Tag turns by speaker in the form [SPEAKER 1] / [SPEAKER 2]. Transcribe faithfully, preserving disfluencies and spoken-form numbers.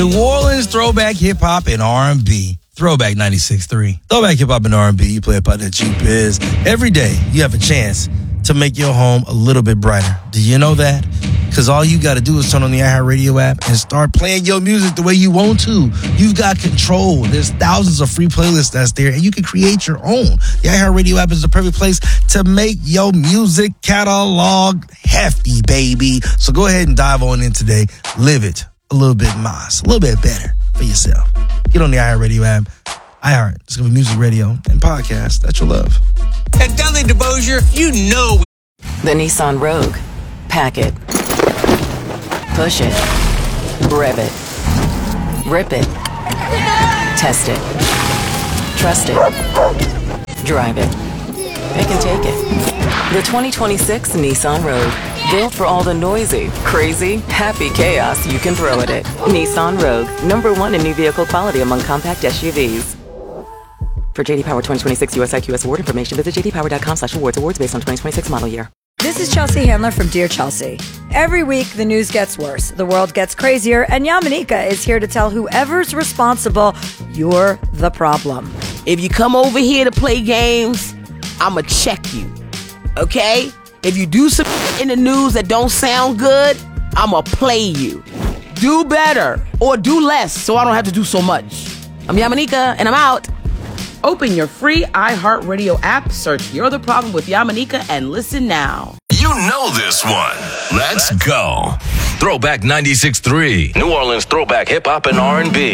[SPEAKER 1] New Orleans throwback hip hop and R and B. Throwback ninety-six point three. Throwback hip hop and R and B. You play it by the G-Biz. Every day you have a chance to make your home a little bit brighter. Do you know that? Because all you got to do is turn on the iHeartRadio app and start playing your music the way you want to. You've got control. There's thousands of free playlists that's there, and you can create your own. The iHeartRadio app is the perfect place to make your music catalog hefty, baby. So go ahead and dive on in today. Live it a little bit más, a little bit better for yourself. Get on the iHeartRadio app. iHeart, it's going to be music, radio, and podcasts that you'll love.
[SPEAKER 2] At Dudley DeBosier, you know.
[SPEAKER 3] The Nissan Rogue. Pack it. Push it. Rev it. Rip it. Test it. Trust it. Drive it. Pick and take it. The twenty twenty-six Nissan Rogue. Built for all the noisy, crazy, happy chaos you can throw at it. Nissan Rogue. Number one in new vehicle quality among compact S U Vs. For J D Power twenty twenty-six U S I Q S award information, visit j d power dot com slash awards. Awards based on twenty twenty-six model year.
[SPEAKER 4] This is Chelsea Handler from Dear Chelsea. Every week, the news gets worse, the world gets crazier, and Yamanika is here to tell whoever's responsible, you're the problem.
[SPEAKER 5] If you come over here to play games, I'ma check you, okay? If you do some in the news that don't sound good, I'ma play you. Do better, or do less, so I don't have to do so much. I'm Yamanika, and I'm out. Open your free iHeartRadio app, search You're the Problem with Yamanika, and listen now.
[SPEAKER 6] You know this one. Let's go. Throwback ninety-six point three. New Orleans throwback hip hop and R and B.